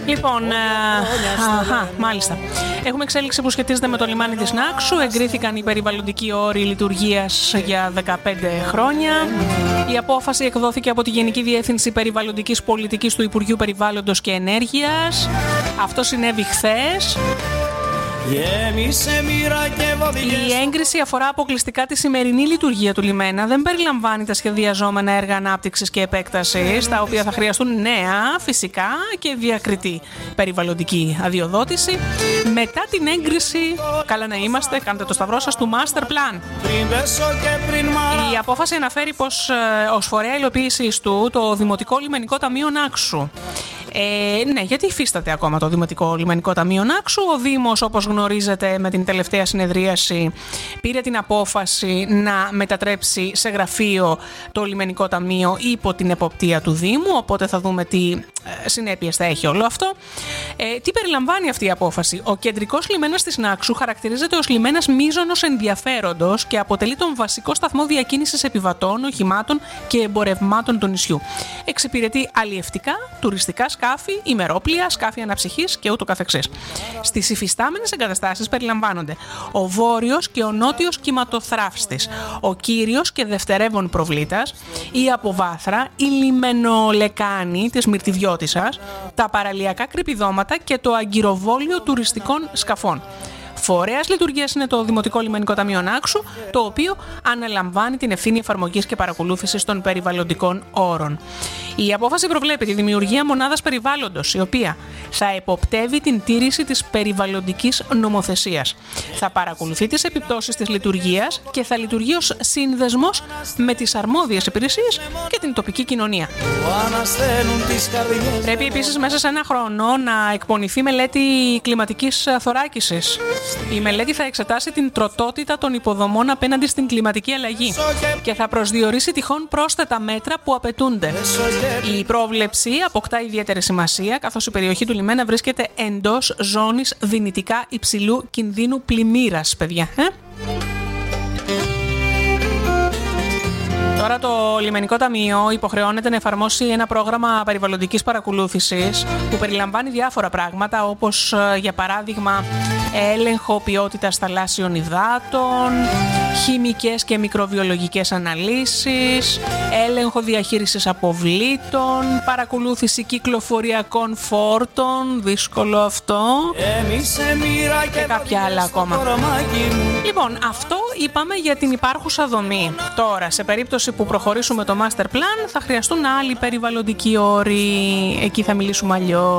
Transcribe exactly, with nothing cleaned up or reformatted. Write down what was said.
Λοιπόν, ε, αχα, μάλιστα. Έχουμε εξέλιξη που σχετίζεται με το λιμάνι της Νάξου. Εγκρίθηκαν οι περιβαλλοντικοί όροι λειτουργίας για δεκαπέντε χρόνια. Η απόφαση εκδόθηκε από τη Γενική Διεύθυνση Περιβαλλοντικής Πολιτικής του Υπουργείου Περιβάλλοντος και Ενέργειας. Αυτό συνέβη χθες. Η έγκριση αφορά αποκλειστικά τη σημερινή λειτουργία του λιμένα. Δεν περιλαμβάνει τα σχεδιαζόμενα έργα ανάπτυξης και επέκτασης, τα οποία θα χρειαστούν νέα, φυσικά και διακριτή περιβαλλοντική αδειοδότηση. Μετά την έγκριση, καλά να είμαστε, κάντε το σταυρό σας, του Master Plan. Η απόφαση αναφέρει πως ως φορέα υλοποίησης του το Δημοτικό Λιμενικό Ταμείο Νάξου. Ε, ναι, γιατί υφίσταται ακόμα το Δημοτικό Λιμενικό Ταμείο Νάξου. Ο Δήμος, όπως γνωρίζετε, με την τελευταία συνεδρίαση πήρε την απόφαση να μετατρέψει σε γραφείο το Λιμενικό Ταμείο υπό την εποπτεία του Δήμου, οπότε θα δούμε τι ε, συνέπειες θα έχει όλο αυτό. Ε, τι περιλαμβάνει αυτή η απόφαση? Ο κεντρικός λιμένας της Νάξου χαρακτηρίζεται ως λιμένας μείζωνος ενδιαφέροντος και αποτελεί τον βασικό σταθμό διακίνησης επιβατών, οχημάτων και εμπορευμάτων του νησιού. Εξυπηρετεί αλλιευτικά, τουριστικά σκάφη, ημερόπλια, σκάφη αναψυχής και ούτω καθεξής. Στις υφιστάμενες εγκαταστάσεις περιλαμβάνονται ο βόρειος και ο νότιος κυματοθράφστης, ο κύριος και δευτερεύον προβλήτας, η αποβάθρα, η λιμενολεκάνη της Μυρτιδιώτισσας, τα παραλιακά κρυπηδώματα και το αγκυροβόλιο τουριστικών σκαφών. Φορέας λειτουργίας είναι το Δημοτικό Λιμενικό Ταμείο Νάξου, το οποίο αναλαμβάνει την ευθύνη εφαρμογής και παρακολούθησης των περιβαλλοντικών όρων. Η απόφαση προβλέπει τη δημιουργία μονάδας περιβάλλοντος, η οποία θα εποπτεύει την τήρηση της περιβαλλοντικής νομοθεσίας. Θα παρακολουθεί τις επιπτώσεις της λειτουργίας και θα λειτουργεί ως σύνδεσμος με τις αρμόδιες υπηρεσίες και την τοπική κοινωνία. Πρέπει επίσης μέσα σε ένα χρόνο να εκπονηθεί μελέτη κλιματικής θωράκισης. Η μελέτη θα εξετάσει την τροτότητα των υποδομών απέναντι στην κλιματική αλλαγή και θα προσδιορίσει τυχόν πρόσθετα μέτρα που απαιτούνται. Η πρόβλεψη αποκτά ιδιαίτερη σημασία, καθώς η περιοχή του λιμένα βρίσκεται εντός ζώνης δυνητικά υψηλού κινδύνου πλημμύρας, παιδιά. Ε? Τώρα το Λιμενικό Ταμείο υποχρεώνεται να εφαρμόσει ένα πρόγραμμα περιβαλλοντικής παρακολούθησης που περιλαμβάνει διάφορα πράγματα, όπως για παράδειγμα έλεγχο ποιότητας θαλάσσιων υδάτων, χημικές και μικροβιολογικές αναλύσεις, έλεγχο διαχείρισης αποβλήτων, παρακολούθηση κυκλοφοριακών φόρτων, δύσκολο αυτό, και κάποια άλλα ακόμα. Λοιπόν, αυτό είπαμε για την υπάρχουσα δομή. Τώρα, σε περίπτωση που προχωρήσουμε το Master Plan, θα χρειαστούν άλλοι περιβαλλοντικοί όροι. Εκεί θα μιλήσουμε αλλιώς.